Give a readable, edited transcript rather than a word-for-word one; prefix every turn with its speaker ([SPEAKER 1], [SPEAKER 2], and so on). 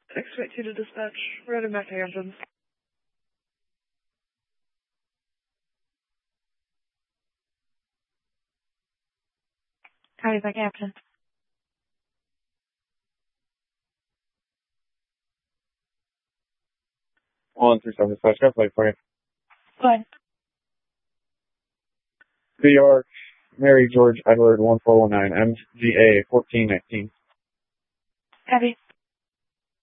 [SPEAKER 1] Expect you to dispatch. Ready, Mac engines.
[SPEAKER 2] Copy by Captain.
[SPEAKER 3] 137 dispatch, got plate for you.
[SPEAKER 2] Go ahead.
[SPEAKER 3] New York, Mary George Edward 1419, MGA 1419.
[SPEAKER 2] Copy.